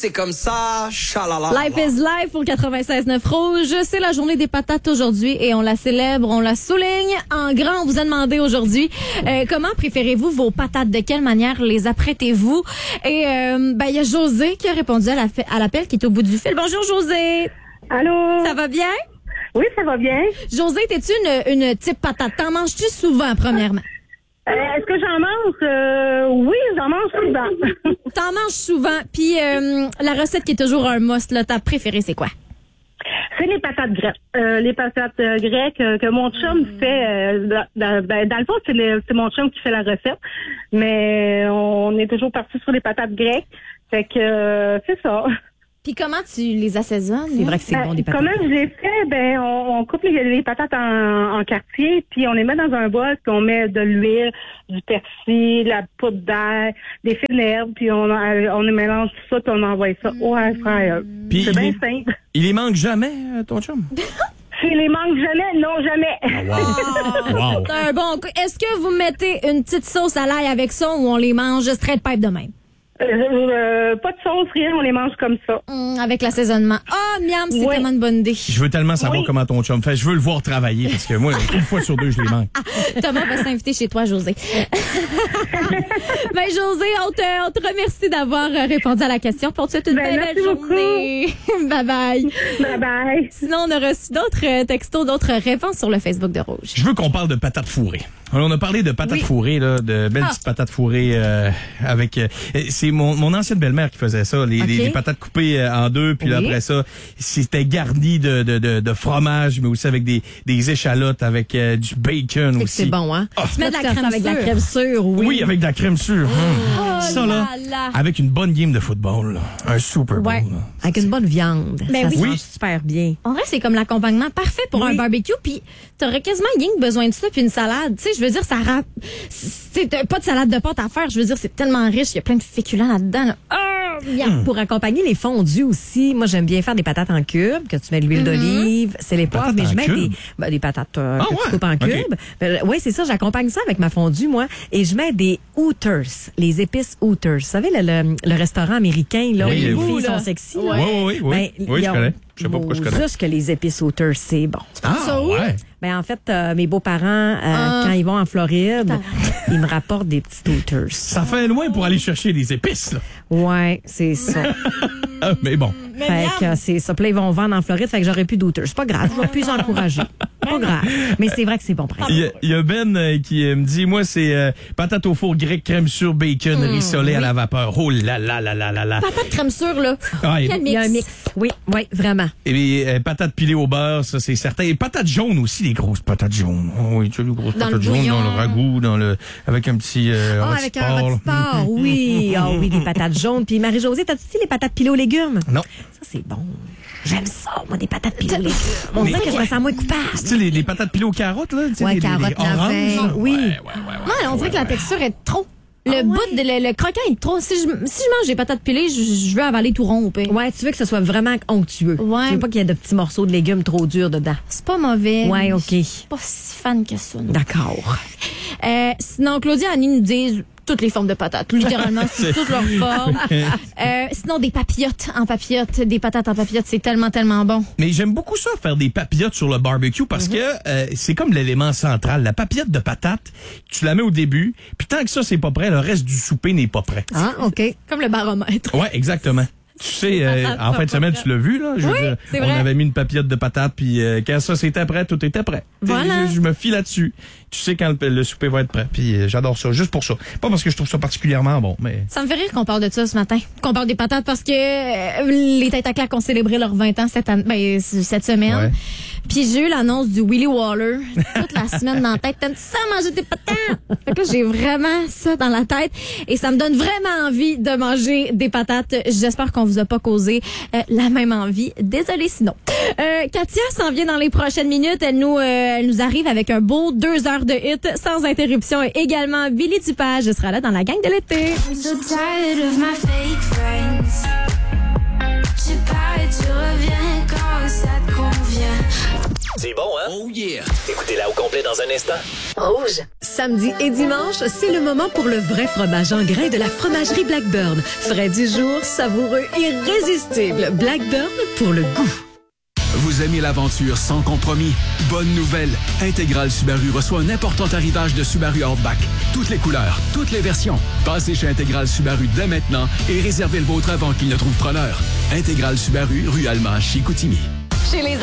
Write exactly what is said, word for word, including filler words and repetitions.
C'est comme ça, chalala. Life is life pour quatre-vingt-seize neuf Rouge. C'est la journée des patates aujourd'hui et on la célèbre, on la souligne en grand. On vous a demandé aujourd'hui euh, comment préférez-vous vos patates, de quelle manière les apprêtez-vous. Et euh, ben il y a José qui a répondu à, la f- à l'appel qui est au bout du fil. Bonjour José. Allô? Ça va bien? Oui, ça va bien. José, t'es-tu une, une type patate? T'en manges-tu souvent, premièrement? Euh, est-ce que j'en mange? Euh, oui, j'en mange souvent. T'en manges souvent. Puis euh, la recette qui est toujours un must, là, ta préférée, c'est quoi? C'est les patates grecques. Euh, les patates euh, grecques euh, que mon chum fait. Euh, dans, dans, ben, dans le fond, c'est, les, c'est mon chum qui fait la recette. Mais on est toujours parti sur les patates grecques. Fait que euh, c'est ça. Puis comment tu les assaisonnes? C'est vrai que c'est Euh, bon, des patates. Comment je les fais? Ben, on, on coupe les, les patates en, en quartier, puis on les met dans un bol, puis on met de l'huile, du persil, la poudre d'ail, des fines herbes, puis on, on les mélange tout ça, puis on envoie ça au air fryer. Puis C'est il bien les- simple. Il les manque jamais, euh, ton chum? S'il les manque jamais, non, jamais. Wow. Wow. C'est un bon coup. Est-ce que vous mettez une petite sauce à l'ail avec ça ou on les mange straight pipe de même? Euh, euh, pas de sauce, rien, on les mange comme ça. Hum, avec l'assaisonnement. Ah, miam, c'est Ouais. tellement une bonne idée. Je veux tellement savoir Oui. comment ton chum fait. Je veux le voir travailler parce que moi, une fois sur deux, je les manque. Thomas va s'inviter chez toi, José. Ben, José, on te, on te remercie d'avoir euh, répondu à la question. Puis on te souhaite une Ben, belle, merci belle beaucoup. journée. Bye bye. Bye bye. Sinon, on a reçu d'autres euh, textos, d'autres réponses sur le Facebook de Rouge. Je veux qu'on parle de patates fourrées. Alors, on a parlé de patates Oui. fourrées, là, de belles Ah. petites patates fourrées euh, avec... euh, c'est mon, mon ancienne belle-mère qui faisait ça, les, Ok. les, les patates coupées euh, en deux, puis là, Oui. après ça, c'était garni de, de, de, de fromage, mais aussi avec des, des échalotes, avec euh, du bacon C'est que aussi. c'est bon, hein? Ah. Tu mets de la Faire ça crème avec de la sûre. crème sûre, oui. Oui, avec de la crème sûre. Hum. ça, là, là là. avec une bonne game de football, là. Un Super Bowl. Ouais. là. Avec une bonne viande. Ben ça oui. se Oui. mange super bien. En vrai, c'est comme l'accompagnement parfait pour un Oui. barbecue. Puis t'aurais quasiment rien que besoin de ça puis une salade. Tu sais, je veux dire, ça rap... c'est t'as pas de salade de pâte à faire. Je veux dire, c'est tellement riche. Il y a plein de féculents là-dedans. Là. Ah, miam. Pour accompagner les fondus aussi, moi j'aime bien faire des patates en cubes, que tu mets de l'huile d'olive, c'est les poivres, Patates mais je en mets cubes? des, ben, des patates euh, Ah que ouais? tu coupes en Ok. cubes. Ben, oui, c'est ça, j'accompagne ça avec ma fondue, moi, et je mets des Hooters, les épices Hooters. Vous savez, le, le, le restaurant américain, là, Oui, où les oui, filles là. sont sexy. Oui, là. oui, oui. Oui, Ben, oui, ils je ont- connais. Je sais pas pourquoi je connais. Juste que les épices Hooters, c'est bon. Ah, Ça où? ouais. Ben, en fait, euh, mes beaux-parents, euh, Ah. quand ils vont en Floride, ils me rapportent des petits Hooters. Ça fait loin pour aller chercher des épices, là. Ouais, c'est ça. Ah, mais bon. Fait que euh, c'est ça. Puis là, ils vont vendre en Floride, fait que j'aurais plus d'autres. C'est pas grave, je vais plus encourager. Pas grave. Mais c'est vrai que c'est bon, par Il y, exemple. a- il y a Ben euh, qui euh, me dit, moi, c'est euh, patate au four grec, crème sur bacon, rissolé à la vapeur. Oh là là là là là là. Patate crème sûre, là. Ah, et, Quel Il y a un mix. mix. Oui, oui, vraiment. et puis, euh, patates pilées au beurre, ça, c'est certain. Et patates jaunes aussi, les grosses patates jaunes. Oh, oui, tu as les grosses Dans le patates jaunes bouillon. dans le ragoût, dans le, avec un petit euh, Ah, rôti avec de un porc, rôti de là. porc, oui. Ah oui, des patates jaunes. Puis Marie-Josée, t'as-tu dit les patates pilées aux légumes? Non. Ça, c'est bon. J'aime ça, moi, des patates pilées aux légumes. On dirait que je me sens moins coupable. Tu sais, les, les patates pilées aux carottes, là? Tu sais, Ouais, les, les- les carottes, oranges, navets, là? oui. Ouais, ouais, ouais, ouais, Non, on ouais, dirait que la ouais. texture est trop. Le Ah bout, ouais? de, le, le croquant est trop. Si je, si je mange des patates pilées, je, je veux avaler tout rond au pire. Ouais, tu veux que ce soit vraiment onctueux. Ouais. Tu veux pas qu'il y ait de petits morceaux de légumes trop durs dedans. C'est pas mauvais. Ouais, OK. Je suis pas si fan que ça. non. D'accord. Euh, sinon, Claudia et Annie nous disent toutes les formes de patates. Littéralement, c'est toutes leurs formes. Euh, sinon, des papillotes en papillotes, des patates en papillotes, c'est tellement, tellement bon. Mais j'aime beaucoup ça, faire des papillotes sur le barbecue, parce que euh, c'est comme l'élément central. La papillote de patate, tu la mets au début, puis tant que ça, c'est pas prêt, le reste du souper n'est pas prêt. Ah, OK. Comme le baromètre. Ouais, exactement. Tu sais, euh, patates en fin de sont semaine, pas tu l'as vu, là. Je veux Oui, dire, c'est on vrai. avait mis une papillote de patate, puis euh, quand ça c'était prêt, tout était prêt. Voilà. Je, je me fie là-dessus. Tu sais quand le, le souper va être prêt, puis euh, j'adore ça, juste pour ça. Pas parce que je trouve ça particulièrement bon, mais... Ça me fait rire qu'on parle de ça ce matin. Qu'on parle des patates parce que euh, les Têtes à claques ont célébré leurs vingt ans cette, année, ben, c- cette semaine. Ouais. Puis j'ai eu l'annonce du Willy Waller toute la semaine dans la tête. T'aimes ça manger des patates? Fait que là, j'ai vraiment ça dans la tête et ça me donne vraiment envie de manger des patates. J'espère qu'on vous a pas causé euh, la même envie. Désolée sinon. Euh, Katia s'en vient dans les prochaines minutes. Elle nous, euh, elle nous arrive avec un beau deux heures de hit sans interruption et également Billy Dupage sera là dans la gang de l'été. I'm so tired of my fake friends. Tu pars et tu reviens quand ça te convient. C'est bon, hein? Oh yeah. Écoutez-la au complet dans un instant. Rouge. Samedi et dimanche, c'est le moment pour le vrai fromage en grains de la fromagerie Blackburn. Frais du jour, savoureux, irrésistible. Blackburn pour le goût. Vous aimez l'aventure sans compromis? Bonne nouvelle! Intégral Subaru reçoit un important arrivage de Subaru Outback. Toutes les couleurs, toutes les versions. Passez chez Intégral Subaru dès maintenant et réservez le vôtre avant qu'il ne trouve preneur. Intégral Subaru, rue Alma, Chicoutimi. Chez les